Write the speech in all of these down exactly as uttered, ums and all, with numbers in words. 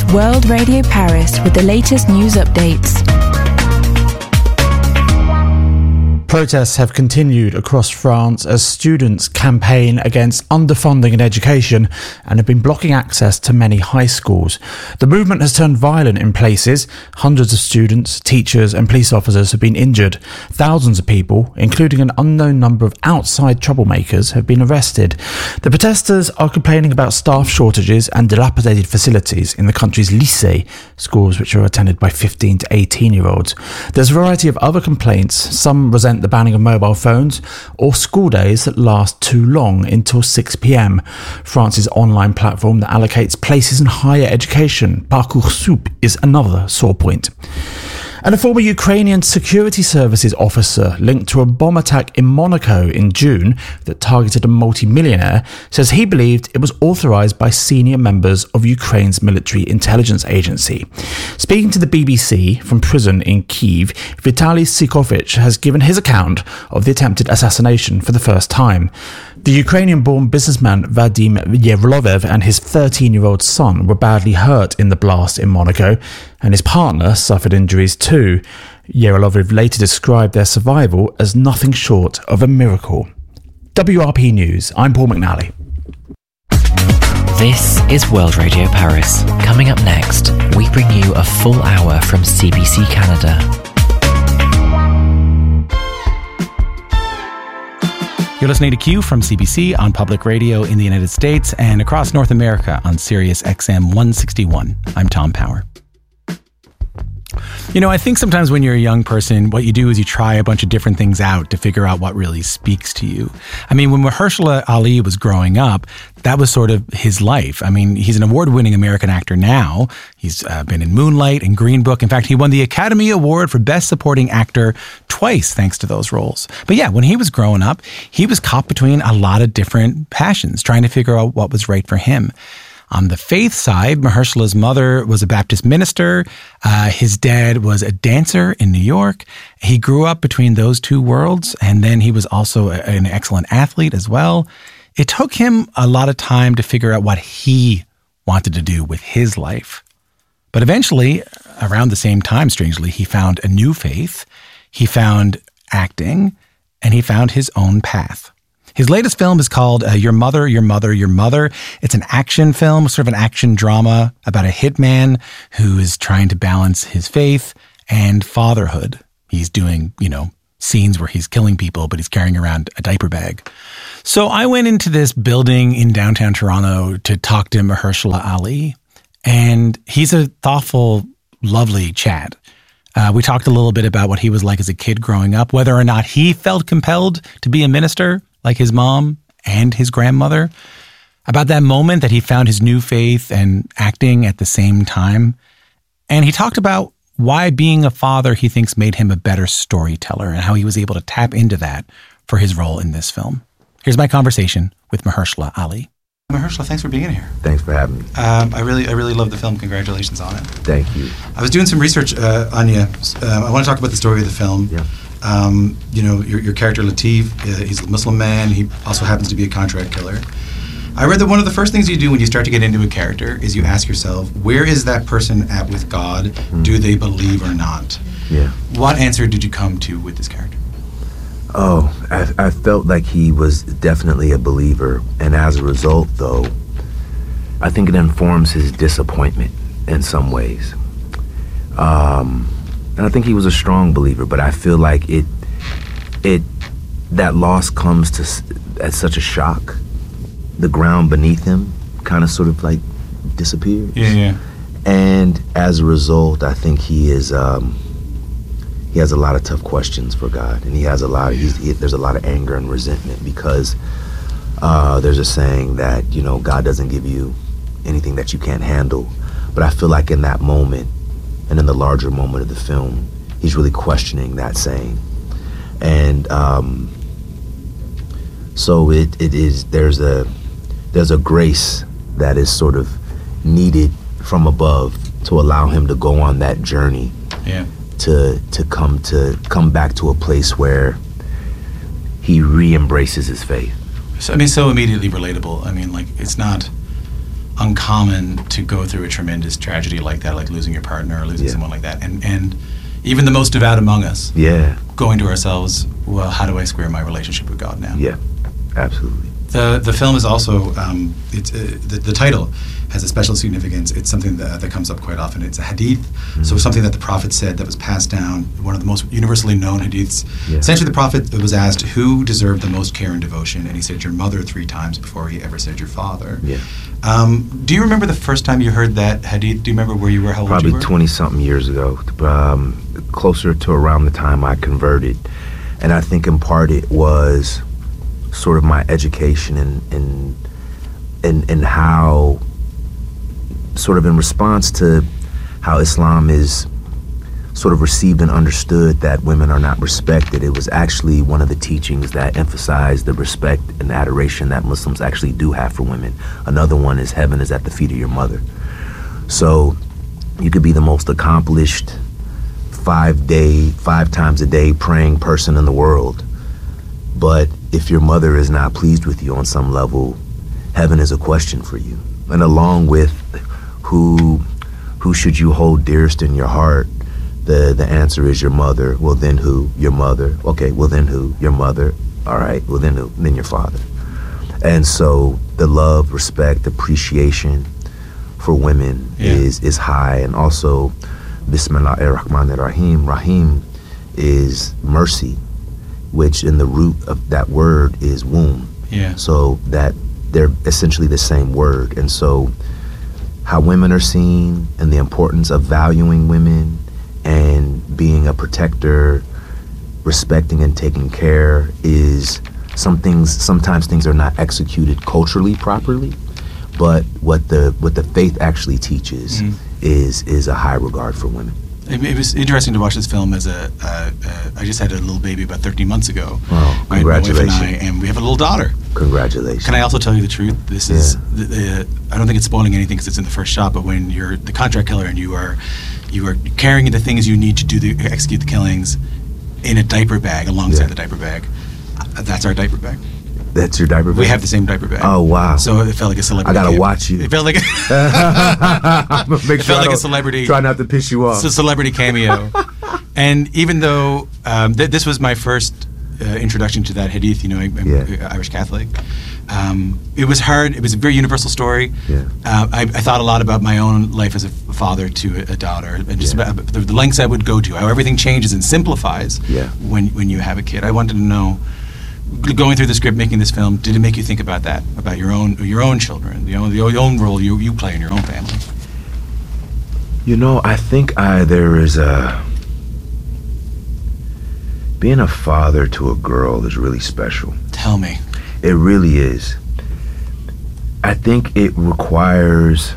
World Radio Paris with the latest news updates. Protests have continued across France as students campaign against underfunding in education and have been blocking access to many high schools. The movement has turned violent in places. Hundreds of students, teachers and police officers have been injured. Thousands of people, including an unknown number of outside troublemakers, have been arrested. The protesters are complaining about staff shortages and dilapidated facilities in the country's lycées, schools which are attended by fifteen to eighteen year olds. There's a variety of other complaints. Some resent the banning of mobile phones or school days that last too long until six p.m. France's online platform that allocates places in higher education, Parcoursup, is another sore point. And a former Ukrainian security services officer linked to a bomb attack in Monaco in June that targeted a multi-millionaire says he believed it was authorised by senior members of Ukraine's military intelligence agency. Speaking to the B B C from prison in Kyiv, Vitaly Sikovich has given his account of the attempted assassination for the first time. The Ukrainian-born businessman Vadim Yerolovev and his thirteen-year-old son were badly hurt in the blast in Monaco, and his partner suffered injuries too. Yerolovev later described their survival as nothing short of a miracle. W R P News, I'm Paul McNally. This is World Radio Paris. Coming up next, we bring you a full hour from C B C Canada. You're listening to Q from C B C on public radio in the United States and across North America on Sirius X M one sixty-one. I'm Tom Power. You know, I think sometimes when you're a young person, what you do is you try a bunch of different things out to figure out what really speaks to you. I mean, when Mahershala Ali was growing up, that was sort of his life. I mean, he's an award-winning American actor now. He's uh, been in Moonlight and Green Book. In fact, he won the Academy Award for Best Supporting Actor twice thanks to those roles. But yeah, when he was growing up, he was caught between a lot of different passions, trying to figure out what was right for him. On the faith side, Mahershala's mother was a Baptist minister. Uh, his dad was a dancer in New York. He grew up between those two worlds, and then he was also a, an excellent athlete as well. It took him a lot of time to figure out what he wanted to do with his life. But eventually, around the same time, strangely, he found a new faith. He found acting, and he found his own path. His latest film is called uh, Your Mother, Your Mother, Your Mother. It's an action film, sort of an action drama about a hitman who is trying to balance his faith and fatherhood. He's doing, you know, scenes where he's killing people, but he's carrying around a diaper bag. So I went into this building in downtown Toronto to talk to Mahershala Ali, and he's a thoughtful, lovely chat. Uh, we talked a little bit about what he was like as a kid growing up, whether or not he felt compelled to be a minister like his mom and his grandmother, about that moment that he found his new faith and acting at the same time. And he talked about why being a father he thinks made him a better storyteller and how he was able to tap into that for his role in this film. Here's my conversation with Mahershala Ali. Mahershala, thanks for being in here. Thanks for having me. Um, I really I really love the film. Congratulations on it. Thank you. I was doing some research uh, on you. Uh, I want to talk about the story of the film. Yeah. Um, you know, your, your character Latif, uh, he's a Muslim man. He also happens to be a contract killer. I read that one of the first things you do when you start to get into a character is you ask yourself, where is that person at with God? Mm. Do they believe or not? Yeah. What answer did you come to with this character? Oh, I, I felt like he was definitely a believer. And as a result, though, I think it informs his disappointment in some ways. Um... And I think he was a strong believer, but I feel like it, it, that loss comes to at such a shock. The ground beneath him kind of sort of like disappears. Yeah, yeah. And as a result, I think he is, um, he has a lot of tough questions for God, and he has a lot. He's, he, there's a lot of anger and resentment because uh, there's a saying that you know God doesn't give you anything that you can't handle. But I feel like in that moment. And in the larger moment of the film, he's really questioning that saying. And um, so it, it is, there's a, there's a grace that is sort of needed from above to allow him to go on that journey. Yeah. To, to come to, come back to a place where he re-embraces his faith. So, I mean, so immediately relatable. I mean, like, it's not, uncommon to go through a tremendous tragedy like that, like losing your partner or losing Yeah. someone like that. And and even the most devout among us, Yeah, going to ourselves, well, how do I square my relationship with God now? yeah, absolutely. The the film is also um, it's uh, the, the title has a special significance. It's something that, that comes up quite often. It's a hadith, Mm-hmm. so something that the Prophet said that was passed down, one of the most universally known hadiths. Yeah. Essentially, the Prophet was asked who deserved the most care and devotion, and he said your mother three times before he ever said your father. Yeah. Um, do you remember the first time you heard that hadith? Do you remember where you were? How old Probably you were? twenty something years ago, um, closer to around the time I converted, and I think in part it was sort of my education and and and and how, sort of in response to how Islam is sort of received and understood that women are not respected. It was actually one of the teachings that emphasized the respect and adoration that Muslims actually do have for women. Another one is heaven is at the feet of your mother. So you could be the most accomplished five day, five times a day praying person in the world, but if your mother is not pleased with you on some level, heaven is a question for you. And along with who who should you hold dearest in your heart, the the answer is your mother. Well, then who? Your mother. Okay, well then who? Your mother. All right, well then who? Then your father. And so the love, respect, appreciation for women Yeah. is is high. And also Bismillahir-Rahmanir-Rahim. Rahim is mercy, which in the root of that word is womb. Yeah. So that they're essentially the same word. And so how women are seen and the importance of valuing women and being a protector, respecting and taking care is some things, sometimes things are not executed culturally properly, but what the what the faith actually teaches Mm. is is a high regard for women. It, it was interesting to watch this film as a. Uh, uh, I just had a little baby about thirteen months ago. Oh, My- My wife and congratulations. I, and we have a little daughter. Congratulations. Can I also tell you the truth? This is. Yeah. The, the, I don't think it's spoiling anything because it's in the first shot. But when you're the contract killer and you are, you are carrying the things you need to do the execute the killings, in a diaper bag alongside Yeah. the diaper bag. uh, That's our diaper bag. That's your diaper bag? We have the same diaper bag. Oh, wow. So it felt like a I celebrity. gotta cameo. watch you. It felt like. A Make It sure felt I like a don't- celebrity. Try not to piss you off. It's a celebrity cameo. And even though um, th- this was my first uh, introduction to that hadith, you know, I, I'm Yeah. Irish Catholic, um, it was hard. It was a very universal story. Yeah. Uh, I, I thought a lot about my own life as a f- father to a, a daughter, and just Yeah. about the, the lengths I would go to, how everything changes and simplifies Yeah. when when you have a kid. I wanted to know, g- going through the script, making this film, did it make you think about that, about your own your own children, the own, the own role you, you play in your own family? You know, I think I, there is a... Being a father to a girl is really special. Tell me. It really is. I think it requires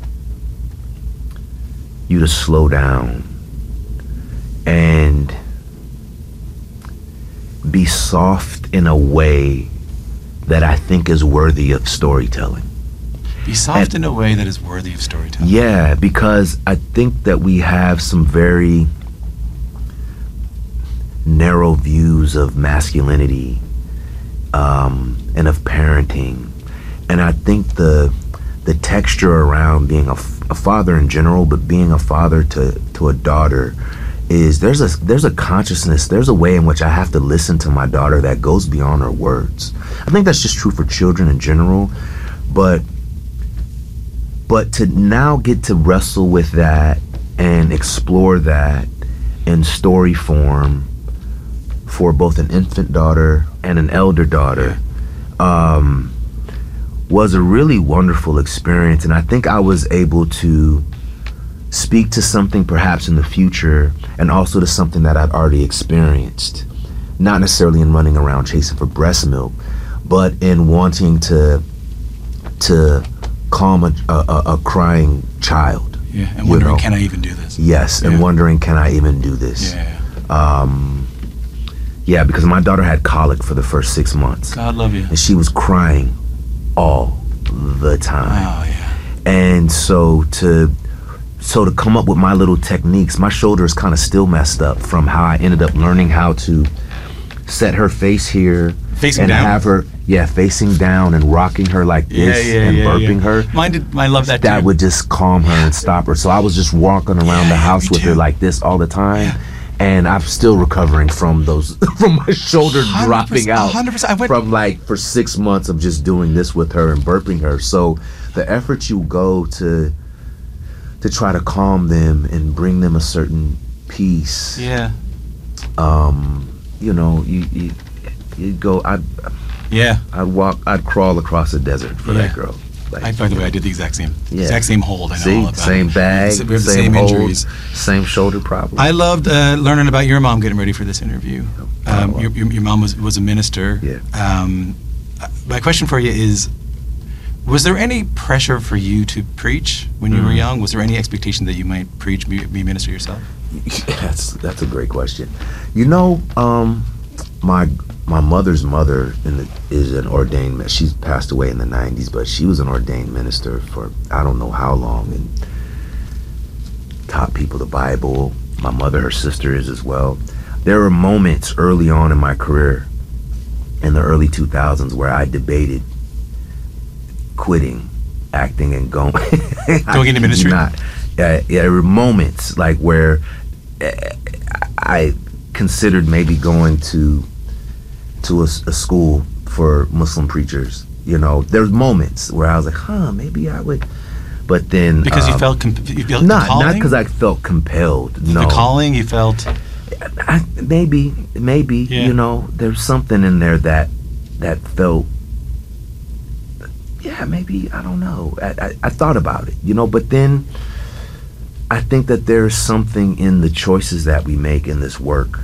you to slow down and be soft in a way that I think is worthy of storytelling. Be soft And- in a way that is worthy of storytelling. Yeah, because I think that we have some very narrow views of masculinity um, and of parenting, and I think the the texture around being a, f- a father in general, but being a father to to a daughter, is there's a there's a consciousness, there's a way in which I have to listen to my daughter that goes beyond her words. I think that's just true for children in general, but but to now get to wrestle with that and explore that in story form for both an infant daughter and an elder daughter um, was a really wonderful experience. And I think I was able to speak to something perhaps in the future and also to something that I'd already experienced. Not necessarily in running around chasing for breast milk, but in wanting to to calm a, a, a crying child. Yeah, and you wondering, know? can I even do this? Yes, and Yeah. wondering, can I even do this? Yeah. Um, yeah, because my daughter had colic for the first six months. God love you. And she was crying all the time. Oh, yeah. And so to so to come up with my little techniques, my shoulder is kind of still messed up from how I ended up learning how to set her face here Facing and down? have her, yeah, facing down and rocking her like this Yeah, yeah, and yeah, burping yeah. her. Mine did. I love that. That too. would just calm her and stop her. So I was just walking around Yeah, the house me with her too. like this all the time. And I'm still recovering from those, from my shoulder dropping out. one hundred percent. I went, From like for six months of just doing this with her and burping her. So the effort you go to to try to calm them and bring them a certain peace. yeah, Um, you know, you you you go. I'd yeah. I'd walk. I'd crawl across the desert for Yeah. that girl. Like, I, by the way, I did the exact same, Yeah. exact same hold. I know see, all about same it. bag, We have the same, same hold, injuries. same shoulder problem. I loved uh, learning about your mom getting ready for this interview. Um, Oh. your, your, your mom was, was a minister. Yeah. Um, uh, my question for you is, was there any pressure for you to preach when you were Mm. young? Was there any expectation that you might preach, be, be a minister yourself? That's that's a great question. You know, um, my my mother's mother in the, is an ordained. mi- She's passed away in the nineties, but she was an ordained minister for I don't know how long and taught people the Bible. My mother, her sister, is as well. There were moments early on in my career, in the early two thousands, where I debated quitting acting and going Going into ministry? Not, uh, yeah, there were moments like where uh, I considered maybe going to to a, s- a school for Muslim preachers. You know, there's moments where I was like, huh, maybe I would. But then Because you um, felt comp- you felt not the calling? not because I felt compelled. No, The calling, you felt... I, maybe, maybe Yeah. you know, there's something in there that that felt. Yeah, maybe I don't know. I, I, I thought about it, you know, but then I think that there's something in the choices that we make in this work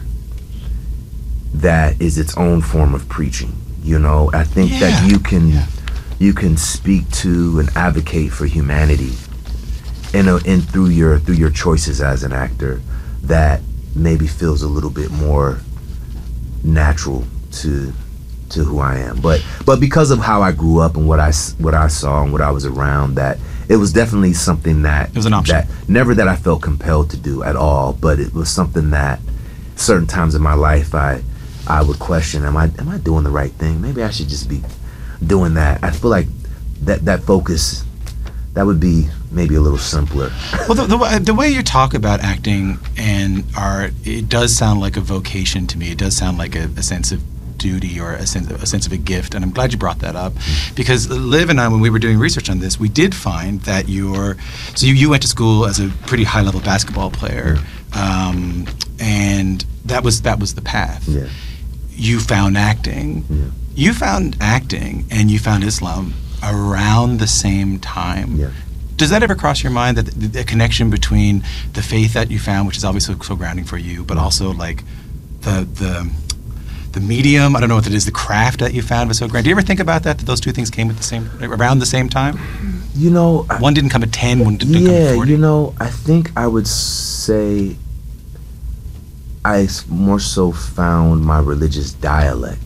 that is its own form of preaching. You know, I think Yeah. that you can Yeah. you can speak to and advocate for humanity in a, in through your through your choices as an actor that maybe feels a little bit more natural to to who I am. But but because of how I grew up and what I s- what I saw and what I was around, that it was definitely something that It was an option. that never that I felt compelled to do at all. But it was something that certain times in my life I I would question, am I am I doing the right thing? Maybe I should just be doing that. I feel like that that focus, that would be maybe a little simpler. Well, the, the, wa- the way you talk about acting and art, it does sound like a vocation to me. It does sound like a, a sense of duty or a sense, a sense of a gift. And I'm glad you brought that up because Liv and I, when we were doing research on this, we did find that you're, so you, you went to school as a pretty high level basketball player. Um, and that was, that was the path. Yeah. You found acting. Yeah. You found acting and you found Islam around the same time. Yeah. Does that ever cross your mind that the, the connection between the faith that you found, which is obviously so grounding for you, but also like the the the medium, I don't know what it is, the craft that you found was so grand. Do you ever think about that? That those two things came at the same around the same time? You know, I, One didn't come at ten, one didn't come yeah, at forty. you know, I think I would say I s- more so found my religious dialect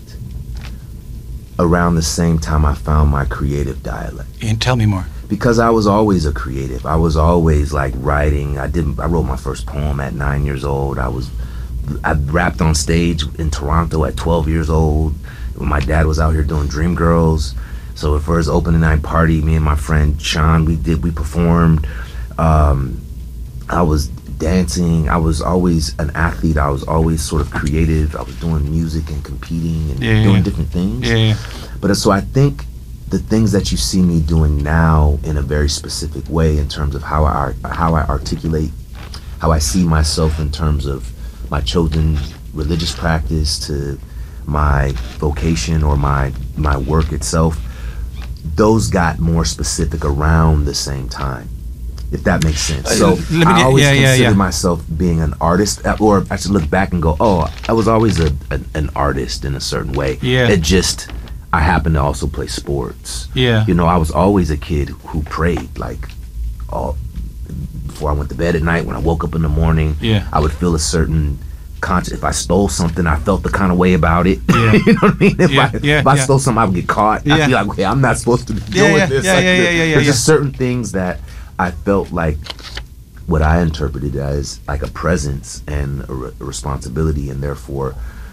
around the same time I found my creative dialect. And tell me more. Because I was always a creative. I was always like writing. I did I wrote my first poem at nine years old. I was I rapped on stage in Toronto at twelve years old. When my dad was out here doing Dreamgirls. So for his opening night party, me and my friend Sean, we did we performed. Um, I was dancing. I was always an athlete. I was always sort of creative. I was doing music and competing and Yeah, doing yeah. different things. Yeah, yeah. But so I think the things that you see me doing now in a very specific way in terms of how I how I articulate, how I see myself in terms of my chosen religious practice to my vocation or my my work itself, those got more specific around the same time, if that makes sense. So Uh, let me- I always yeah, yeah, consider yeah. myself being an artist, uh, or I should look back and go, oh, I was always a, a an artist in a certain way. Yeah. It just, I happen to also play sports. Yeah. You know, I was always a kid who prayed, like, all before I went to bed at night, when I woke up in the morning, Yeah. I would feel a certain conscious. If I stole something, I felt the kind of way about it. Yeah. You know what I mean? If Yeah, I yeah, if I yeah. stole something, I would get caught. Yeah. I'd be like, okay, I'm not supposed to be Yeah, doing yeah, this. yeah, Like, yeah, there- yeah, yeah, yeah, There's yeah. just certain things that I felt like what I interpreted as like a presence and a, re- a responsibility, and therefore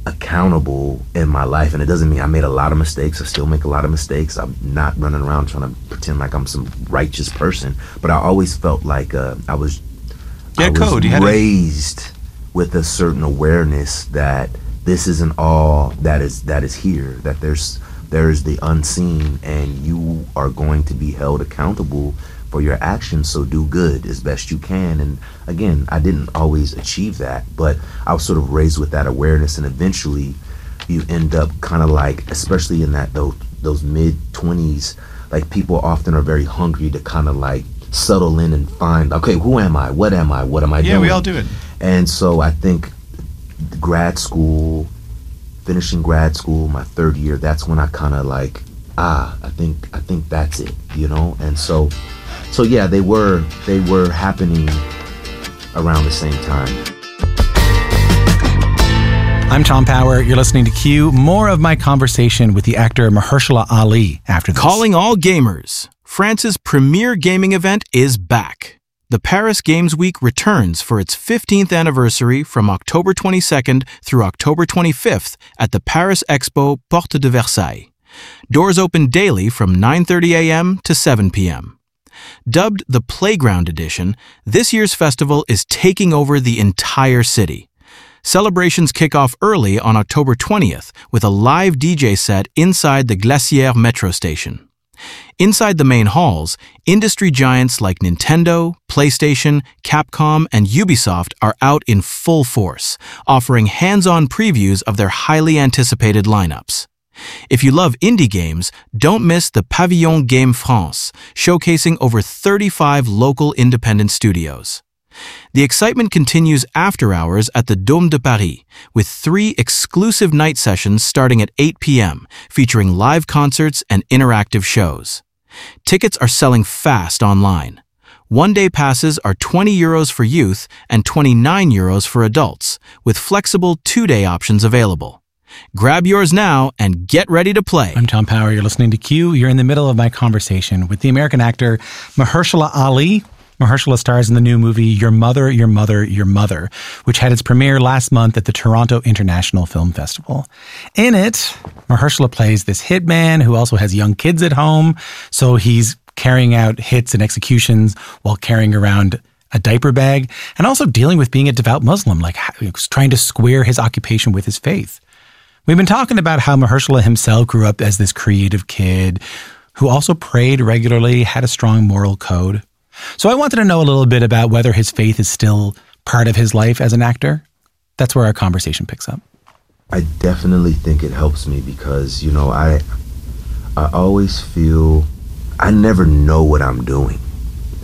accountable in my life. And it doesn't mean I made a lot of mistakes. I still make a lot of mistakes. I'm not running around trying to pretend like I'm some righteous person, but I always felt like uh, I was, you had I was code. You had raised a- with a certain awareness that this isn't all that is that is here, that there's there is the unseen, and you are going to be held accountable for your actions, so do good as best you can. And again, I didn't always achieve that, but I was sort of raised with that awareness, and eventually you end up kind of like, especially in that those, those mid twenties, like people often are very hungry to kind of like settle in and find, okay, who am I? What am I? What am I yeah, doing? we all do it. And so I think grad school, finishing grad school, my third year, that's when I kind of like, ah, I think I think that's it, you know? And so So yeah, they were they were happening around the same time. I'm Tom Power. You're listening to Q. More of my conversation with the actor Mahershala Ali after this. Calling all gamers. France's premier gaming event is back. The Paris Games Week returns for its fifteenth anniversary from October twenty-second through October twenty-fifth at the Paris Expo Porte de Versailles. Doors open daily from nine thirty a.m. to seven p.m. Dubbed the Playground Edition, this year's festival is taking over the entire city. Celebrations kick off early on October twentieth with a live D J set inside the Glacière metro station. Inside the main halls, industry giants like Nintendo, PlayStation, Capcom, and Ubisoft are out in full force, offering hands-on previews of their highly anticipated lineups. If you love indie games, don't miss the Pavillon Game France, showcasing over thirty-five local independent studios. The excitement continues after hours at the Dôme de Paris, with three exclusive night sessions starting at eight p.m., featuring live concerts and interactive shows. Tickets are selling fast online. One-day passes are twenty euros for youth and twenty-nine euros for adults, with flexible two-day options available. Grab yours now and get ready to play. I'm Tom Power. You're listening to Q. You're in the middle of my conversation with the American actor Mahershala Ali. Mahershala stars in the new movie Your Mother, Your Mother, Your Mother, which had its premiere last month at the Toronto International Film Festival. In it, Mahershala plays this hitman who also has young kids at home, so he's carrying out hits and executions while carrying around a diaper bag, and also dealing with being a devout Muslim, like trying to square his occupation with his faith. We've been talking about how Mahershala himself grew up as this creative kid who also prayed regularly, had a strong moral code. So I wanted to know a little bit about whether his faith is still part of his life as an actor. That's where our conversation picks up. I definitely think it helps me because, you know, I I always feel I never know what I'm doing.